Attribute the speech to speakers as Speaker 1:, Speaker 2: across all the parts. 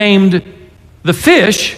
Speaker 1: named the fish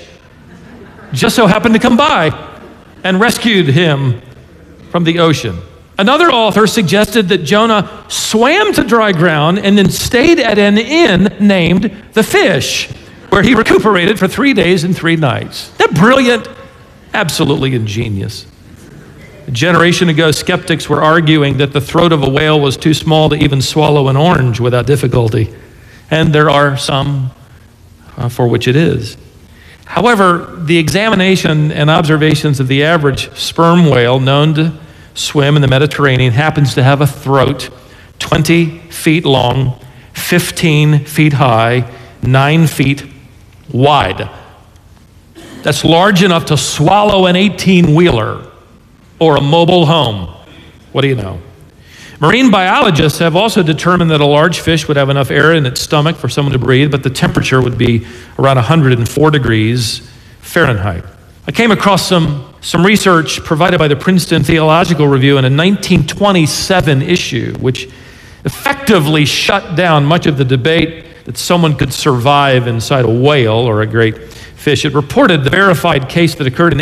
Speaker 1: just so happened to come by and rescued him from the ocean. Another author suggested that Jonah swam to dry ground and then stayed at an inn named the Fish, where he recuperated for 3 days and 3 nights. Isn't that brilliant? Absolutely ingenious. A generation ago, skeptics were arguing that the throat of a whale was too small to even swallow an orange without difficulty. And there are some for which it is. However, the examination and observations of the average sperm whale known to swim in the Mediterranean happens to have a throat 20 feet long, 15 feet high, 9 feet wide. That's large enough to swallow an 18-wheeler or a mobile home. What do you know? Marine biologists have also determined that a large fish would have enough air in its stomach for someone to breathe, but the temperature would be around 104 degrees Fahrenheit. I came across some research provided by the Princeton Theological Review in a 1927 issue, which effectively shut down much of the debate that someone could survive inside a whale or a great fish. It reported the verified case that occurred in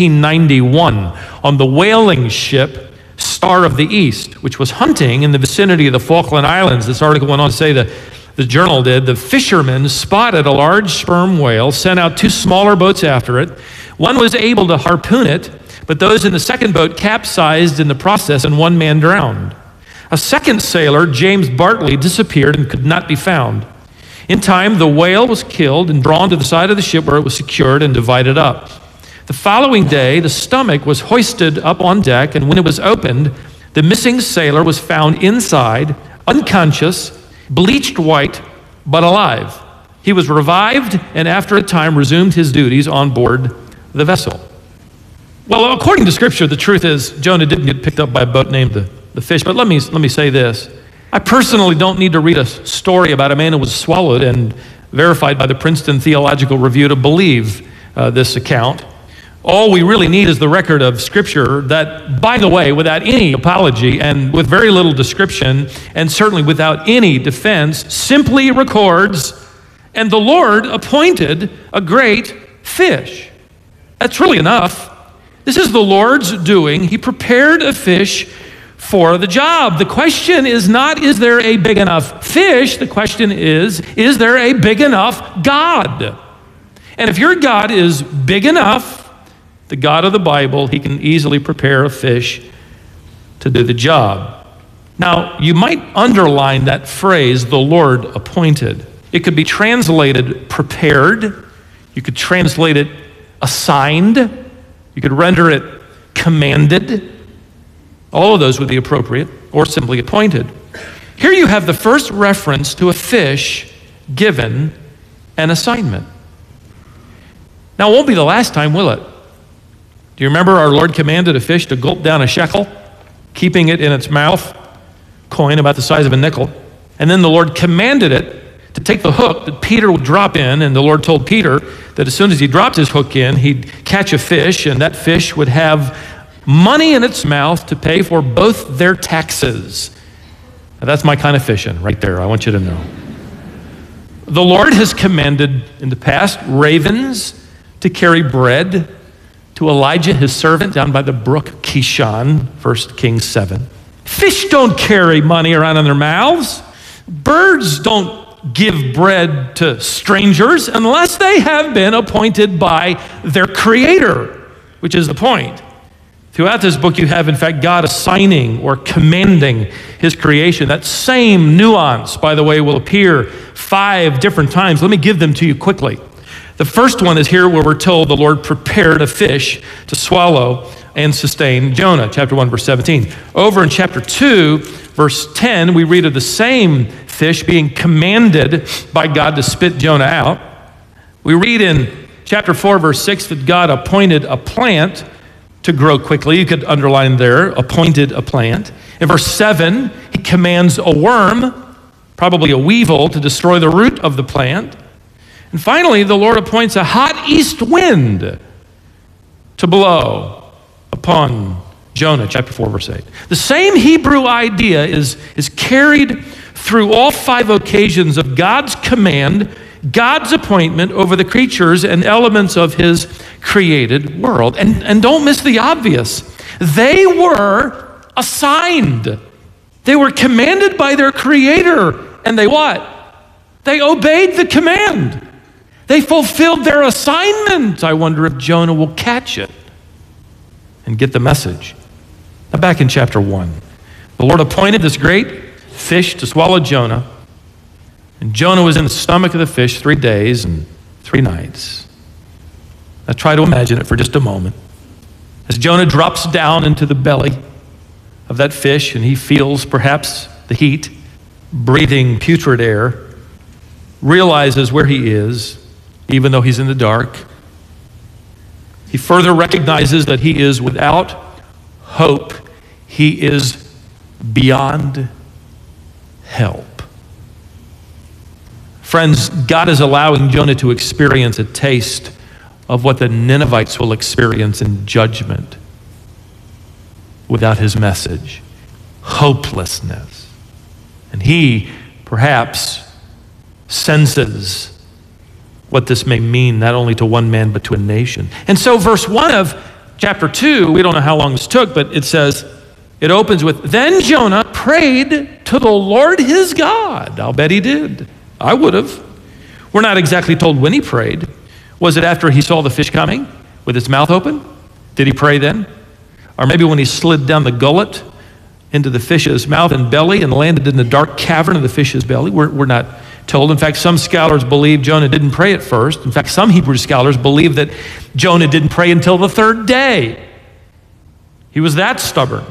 Speaker 1: 1891 on the whaling ship Star of the East, which was hunting in the vicinity of the Falkland Islands. This article went on to say that the journal did. The fishermen spotted a large sperm whale, sent out 2 smaller boats after it. One was able to harpoon it, but those in the second boat capsized in the process and 1 man drowned. A second sailor, James Bartley, disappeared and could not be found. In time, the whale was killed and drawn to the side of the ship where it was secured and divided up. The following day, the stomach was hoisted up on deck, and when it was opened, the missing sailor was found inside, unconscious, bleached white, but alive. He was revived and after a time resumed his duties on board the vessel. Well, according to Scripture, the truth is Jonah didn't get picked up by a boat named the Fish, but let me say this. I personally don't need to read a story about a man who was swallowed and verified by the Princeton Theological Review to believe this account. All we really need is the record of Scripture that, by the way, without any apology and with very little description, and certainly without any defense, simply records, and the Lord appointed a great fish. That's really enough. This is the Lord's doing. He prepared a fish for the job. The question is not, is there a big enough fish? The question is there a big enough God? And if your God is big enough, the God of the Bible, he can easily prepare a fish to do the job. Now, you might underline that phrase, the Lord appointed. It could be translated prepared. You could translate it assigned. You could render it commanded. All of those would be appropriate, or simply appointed. Here you have the first reference to a fish given an assignment. Now, it won't be the last time, will it? Do you remember our Lord commanded a fish to gulp down a shekel, keeping it in its mouth, coin about the size of a nickel? And then the Lord commanded it to take the hook that Peter would drop in, and the Lord told Peter that as soon as he dropped his hook in, he'd catch a fish, and that fish would have money in its mouth to pay for both their taxes. Now, that's my kind of fishing right there, I want you to know. The Lord has commanded in the past ravens to carry bread to Elijah, his servant, down by the brook Kishon, 1 Kings 7. Fish don't carry money around in their mouths. Birds don't give bread to strangers unless they have been appointed by their Creator, which is the point. Throughout this book, you have, in fact, God assigning or commanding his creation. That same nuance, by the way, will appear 5 different times. Let me give them to you quickly. The first one is here where we're told the Lord prepared a fish to swallow and sustain Jonah, chapter 1, verse 17. Over in chapter 2, verse 10, we read of the same fish being commanded by God to spit Jonah out. We read in chapter 4, verse 6, that God appointed a plant to grow quickly. You could underline there, appointed a plant. In verse 7, he commands a worm, probably a weevil, to destroy the root of the plant. And finally, the Lord appoints a hot east wind to blow upon Jonah, chapter 4, verse 8. The same Hebrew idea is carried through all 5 occasions of God's command God's appointment over the creatures and elements of his created world. And don't miss the obvious. They were assigned. They were commanded by their Creator. And they what? They obeyed the command. They fulfilled their assignment. I wonder if Jonah will catch it and get the message. Now back in chapter 1, the Lord appointed this great fish to swallow Jonah. And Jonah was in the stomach of the fish 3 days and 3 nights. Now try to imagine it for just a moment. As Jonah drops down into the belly of that fish and he feels perhaps the heat, breathing putrid air, realizes where he is, even though he's in the dark. He further recognizes that he is without hope. He is beyond help. Friends, God is allowing Jonah to experience a taste of what the Ninevites will experience in judgment without his message. Hopelessness. And he perhaps senses what this may mean, not only to one man, but to a nation. And so verse 1 of chapter 2, we don't know how long this took, but it says, it opens with, then Jonah prayed to the Lord his God. I'll bet he did. I would have. We're not exactly told when he prayed. Was it after he saw the fish coming with its mouth open? Did he pray then? Or maybe when he slid down the gullet into the fish's mouth and belly and landed in the dark cavern of the fish's belly? We're not told. In fact, some scholars believe Jonah didn't pray at first. In fact, some Hebrew scholars believe that Jonah didn't pray until the 3rd day. He was that stubborn.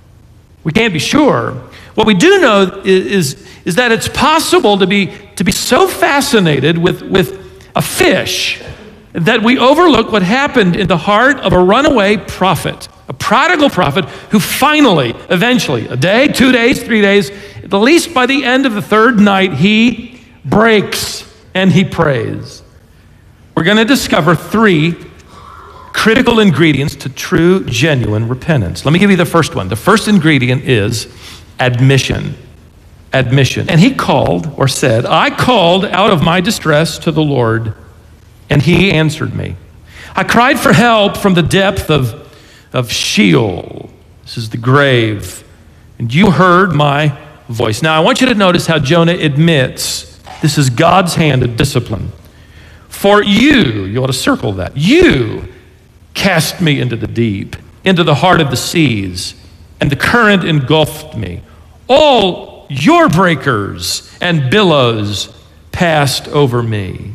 Speaker 1: We can't be sure. What we do know is that it's possible to be so fascinated with a fish that we overlook what happened in the heart of a runaway prophet, a prodigal prophet who finally, eventually, a day, 2 days, 3 days, at the least by the end of the 3rd night, he breaks and he prays. We're going to discover 3 critical ingredients to true, genuine repentance. Let me give you the first one. The first ingredient is admission. Admission. And he called, or said, I called out of my distress to the Lord, and he answered me. I cried for help from the depth of Sheol. This is the grave. And you heard my voice. Now, I want you to notice how Jonah admits this is God's hand of discipline. For you ought to circle that. You cast me into the deep, into the heart of the seas, and the current engulfed me. All your breakers and billows passed over me.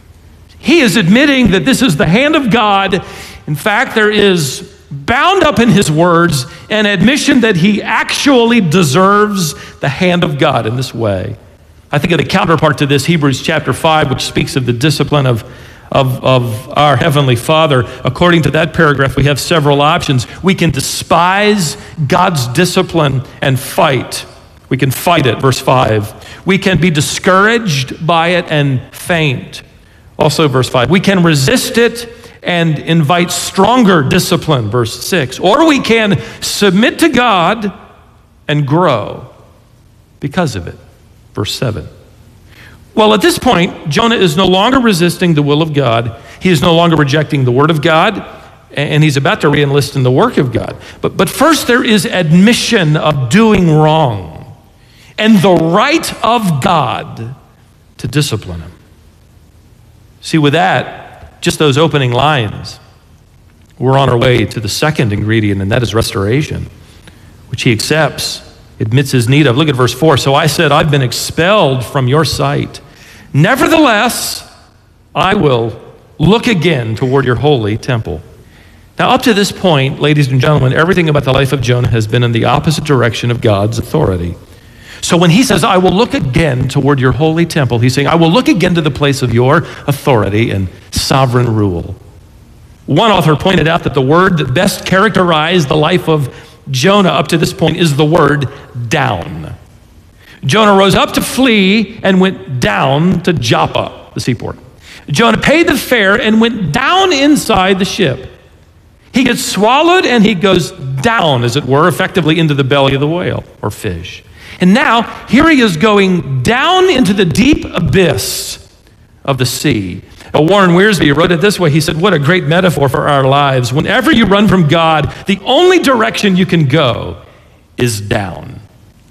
Speaker 1: He is admitting that this is the hand of God. In fact, there is bound up in his words an admission that he actually deserves the hand of God in this way. I think of the counterpart to this, Hebrews chapter 5, which speaks of the discipline of our Heavenly Father. According to that paragraph, we have several options. We can despise God's discipline and fight. We can fight it, verse 5. We can be discouraged by it and faint. Also, verse 5. We can resist it and invite stronger discipline, verse 6. Or we can submit to God and grow because of it, verse 7. Well, at this point, Jonah is no longer resisting the will of God. He is no longer rejecting the word of God, and he's about to re-enlist in the work of God. But first, there is admission of doing wrong and the right of God to discipline him. See, with that, just those opening lines, we're on our way to the second ingredient, and that is restoration, which he accepts, admits his need of. Look at verse 4. So I said, I've been expelled from your sight. Nevertheless, I will look again toward your holy temple. Now, up to this point, ladies and gentlemen, everything about the life of Jonah has been in the opposite direction of God's authority. So when he says, I will look again toward your holy temple, he's saying, I will look again to the place of your authority and sovereign rule. One author pointed out that the word that best characterized the life of Jonah up to this point is the word down. Jonah rose up to flee and went down to Joppa, the seaport. Jonah paid the fare and went down inside the ship. He gets swallowed and he goes down, as it were, effectively into the belly of the whale or fish. And now, here he is going down into the deep abyss of the sea. Warren Wiersbe wrote it this way. He said, what a great metaphor for our lives. Whenever you run from God, the only direction you can go is down.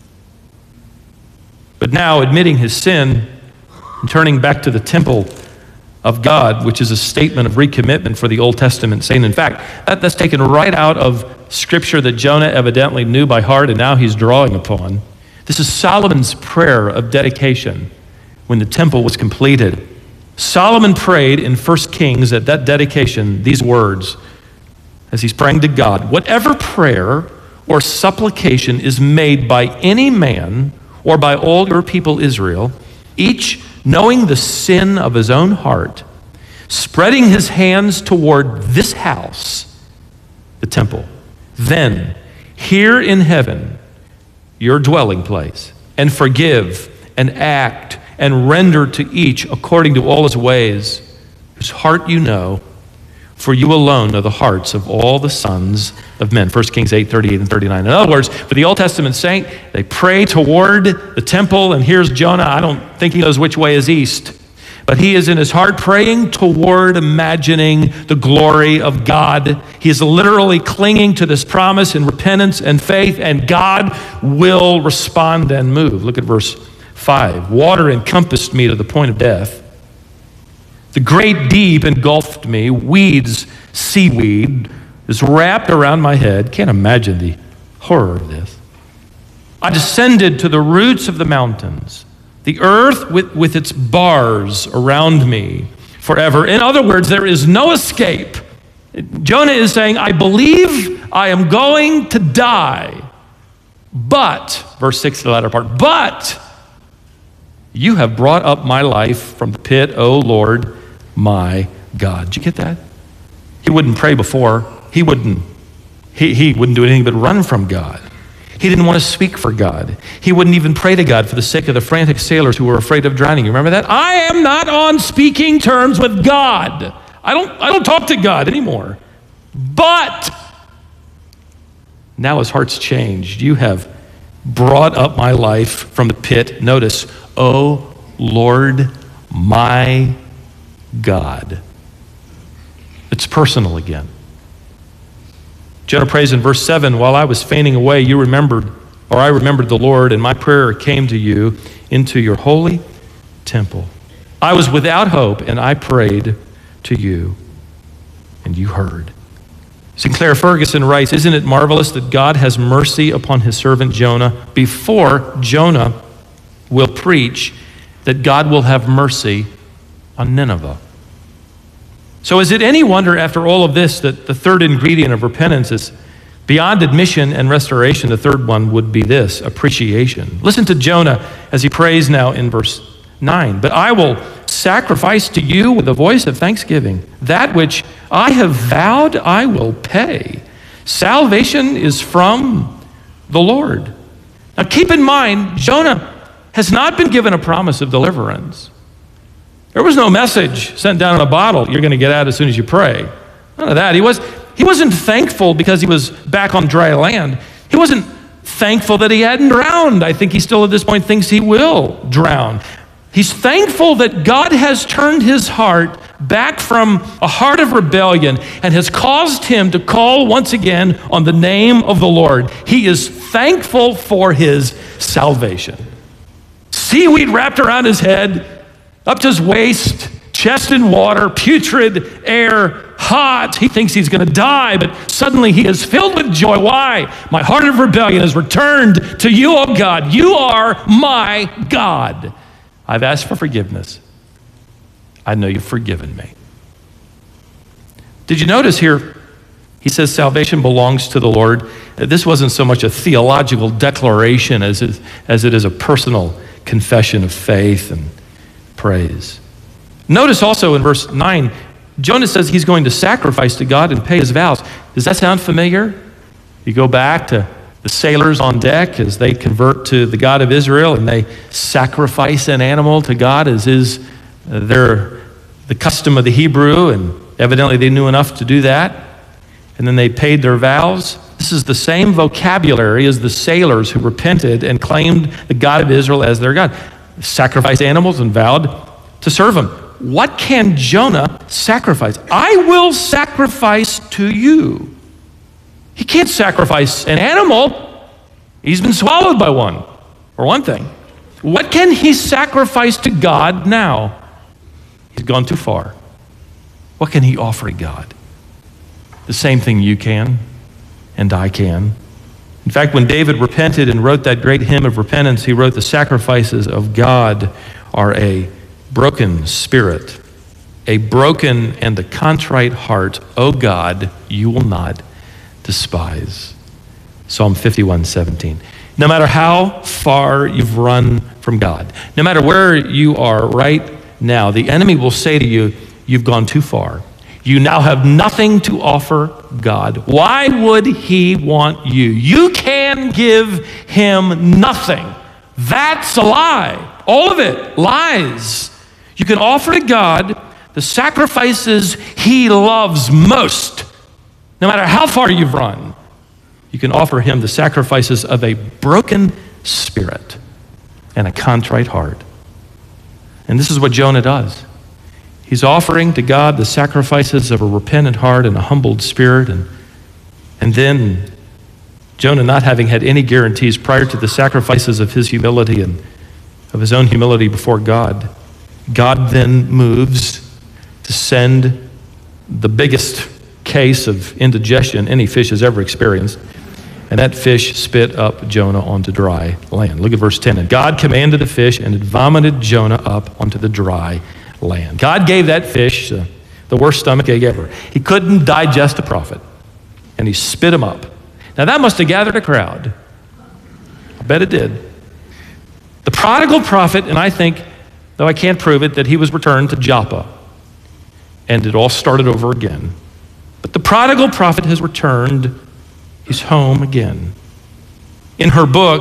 Speaker 1: But now, admitting his sin and turning back to the temple of God, which is a statement of recommitment for the Old Testament saint. In fact, that's taken right out of Scripture that Jonah evidently knew by heart and now he's drawing upon. This is Solomon's prayer of dedication when the temple was completed. Solomon prayed in 1 Kings at that dedication these words as he's praying to God, whatever prayer or supplication is made by any man or by all your people Israel, each knowing the sin of his own heart, spreading his hands toward this house, the temple, then here in heaven, your dwelling place, and forgive and act and render to each according to all his ways, whose heart you know, for you alone know the hearts of all the sons of men. 1 Kings 8, 38 and 39. In other words, for the Old Testament saint, they pray toward the temple, and here's Jonah. I don't think he knows which way is east, but he is in his heart praying toward imagining the glory of God. He is literally clinging to this promise in repentance and faith, and God will respond and move. Look at verse 5. Water encompassed me to the point of death. The great deep engulfed me. Weeds, seaweed, is wrapped around my head. Can't imagine the horror of this. I descended to the roots of the mountains. The earth with its bars around me forever. In other words, there is no escape. Jonah is saying, I believe I am going to die. But, verse 6, the latter part, but you have brought up my life from the pit, O Lord, my God. Did you get that? He wouldn't pray before. He wouldn't do anything but run from God. He didn't want to speak for God. He wouldn't even pray to God for the sake of the frantic sailors who were afraid of drowning. You remember that? I am not on speaking terms with God. I don't talk to God anymore. But now his heart's changed. You have brought up my life from the pit. Notice, O Lord, my God. It's personal again. Jonah prays in verse 7, while I was fainting away, I remembered the Lord, and my prayer came to you into your holy temple. I was without hope, and I prayed to you, and you heard. Sinclair Ferguson writes, isn't it marvelous that God has mercy upon his servant Jonah before Jonah will preach that God will have mercy on Nineveh? So is it any wonder after all of this that the third ingredient of repentance is beyond admission and restoration? The third one would be this, appreciation. Listen to Jonah as he prays now in verse 9. But I will sacrifice to you with a voice of thanksgiving. That which I have vowed I will pay. Salvation is from the Lord. Now keep in mind, Jonah has not been given a promise of deliverance. There was no message sent down in a bottle, you're going to get out as soon as you pray. None of that. He wasn't thankful because he was back on dry land. He wasn't thankful that he hadn't drowned. I think he still at this point thinks he will drown. He's thankful that God has turned his heart back from a heart of rebellion and has caused him to call once again on the name of the Lord. He is thankful for his salvation. Seaweed wrapped around his head, up to his waist, chest in water, putrid air, hot. He thinks he's going to die, but suddenly he is filled with joy. Why? My heart of rebellion has returned to you, O God. You are my God. I've asked for forgiveness. I know you've forgiven me. Did you notice here, he says salvation belongs to the Lord. This wasn't so much a theological declaration as it is a personal confession of faith and praise. Notice also in verse 9, Jonah says he's going to sacrifice to God and pay his vows. Does that sound familiar? You go back to the sailors on deck as they convert to the God of Israel and they sacrifice an animal to God as is the custom of the Hebrew, and evidently they knew enough to do that. And then they paid their vows. This is the same vocabulary as the sailors who repented and claimed the God of Israel as their God. Sacrificed animals and vowed to serve him. what can Jonah sacrifice? I will sacrifice to you. He can't sacrifice an animal. He's been swallowed by one, for one thing. What can he sacrifice to God now? He's gone too far. What can he offer to God? The same thing you can and I can. In fact, when David repented and wrote that great hymn of repentance, he wrote, the sacrifices of God are a broken spirit, a broken and a contrite heart. O God, you will not despise. Psalm 51:17. No matter how far you've run from God, no matter where you are right now, the enemy will say to you, you've gone too far. You now have nothing to offer God. Why would he want you? You can give him nothing. That's a lie. All of it, lies. You can offer to God the sacrifices he loves most. No matter how far you've run, you can offer him the sacrifices of a broken spirit and a contrite heart. And this is what Jonah does. He's offering to God the sacrifices of a repentant heart and a humbled spirit. And then Jonah, not having had any guarantees prior to the sacrifices of his humility and of his own humility before God, God then moves to send the biggest case of indigestion any fish has ever experienced. And that fish spit up Jonah onto dry land. Look at verse 10. And God commanded the fish, and it vomited Jonah up onto the dry land. God gave that fish the worst stomachache ever. He couldn't digest a prophet, and he spit him up. Now that must have gathered a crowd. I bet it did. The prodigal prophet, and I think, though I can't prove it, that he was returned to Joppa, and it all started over again. But the prodigal prophet has returned. He's home again. In her book,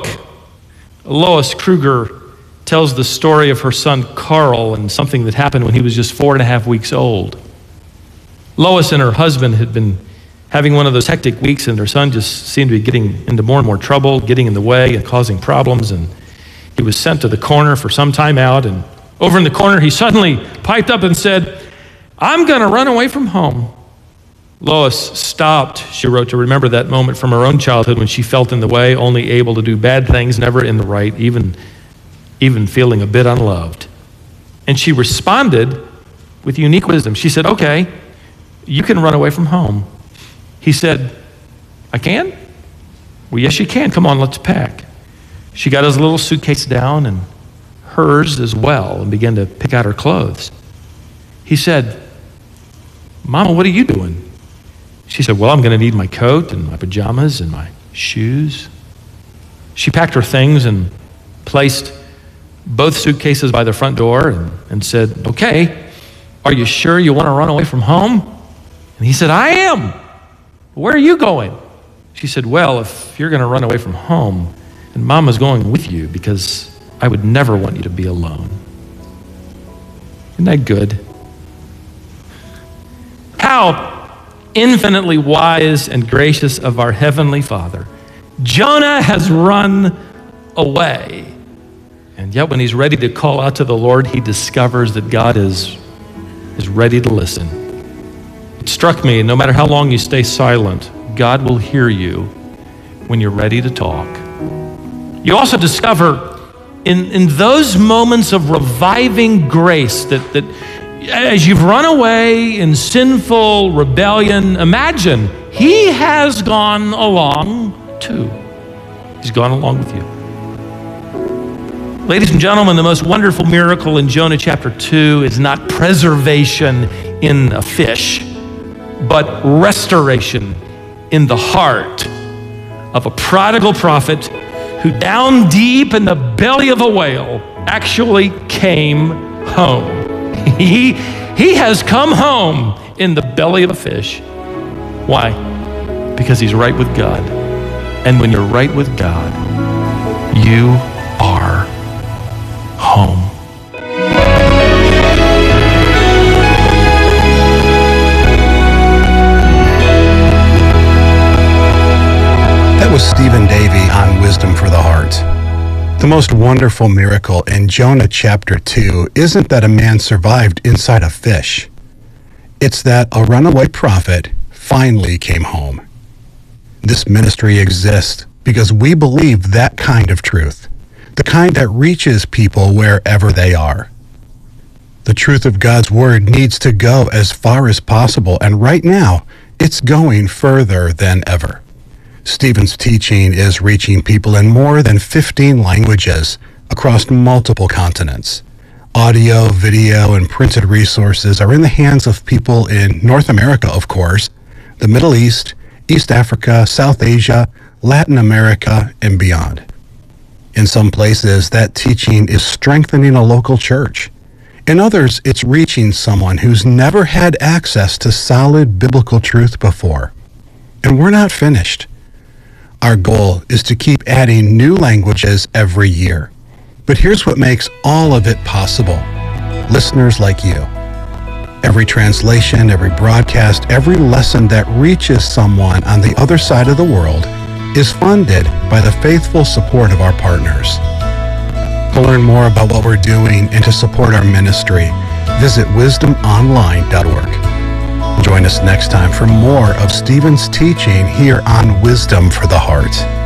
Speaker 1: Lois Kruger tells the story of her son Carl and something that happened when he was just 4.5 weeks old. Lois and her husband had been having one of those hectic weeks, and their son just seemed to be getting into more and more trouble, getting in the way and causing problems, and he was sent to the corner for some time out, and over in the corner he suddenly piped up and said, I'm going to run away from home. Lois stopped, she wrote, to remember that moment from her own childhood when she felt in the way, only able to do bad things, never in the right, even feeling a bit unloved. And she responded with unique wisdom. She said, okay, you can run away from home. He said, I can? Well, yes, you can. Come on, let's pack. She got his little suitcase down and hers as well and began to pick out her clothes. He said, Mama, what are you doing? She said, well, I'm going to need my coat and my pajamas and my shoes. She packed her things and placed both suitcases by the front door and said, okay, are you sure you want to run away from home? And he said, I am. Where are you going? She said, well, if you're going to run away from home, and Mama's going with you because I would never want you to be alone. Isn't that good? How infinitely wise and gracious of our Heavenly Father. Jonah has run away. And yet when he's ready to call out to the Lord, he discovers that God is ready to listen. It struck me, no matter how long you stay silent, God will hear you when you're ready to talk. You also discover in those moments of reviving grace that as you've run away in sinful rebellion, imagine he has gone along too. He's gone along with you. Ladies and gentlemen, the most wonderful miracle in Jonah chapter 2 is not preservation in a fish, but restoration in the heart of a prodigal prophet who down deep in the belly of a whale actually came home. He has come home in the belly of a fish. Why? Because he's right with God. And when you're right with God, you are home.
Speaker 2: That was Stephen Davey on Wisdom for the Heart. The The most wonderful miracle in Jonah chapter 2 isn't that a man survived inside a fish. It's that a runaway prophet finally came home. This ministry exists because we believe that kind of truth, the kind that reaches people wherever they are. The truth of God's Word needs to go as far as possible, and right now, it's going further than ever. Stephen's teaching is reaching people in more than 15 languages across multiple continents. Audio, video, and printed resources are in the hands of people in North America, of course, the Middle East, East Africa, South Asia, Latin America, and beyond. In some places, that teaching is strengthening a local church. In others, it's reaching someone who's never had access to solid biblical truth before. And we're not finished. Our goal is to keep adding new languages every year. But here's what makes all of it possible: listeners like you. Every translation, every broadcast, every lesson that reaches someone on the other side of the world is funded by the faithful support of our partners. To learn more about what we're doing and to support our ministry, visit wisdomonline.org. Join us next time for more of Stephen's teaching here on Wisdom for the Heart.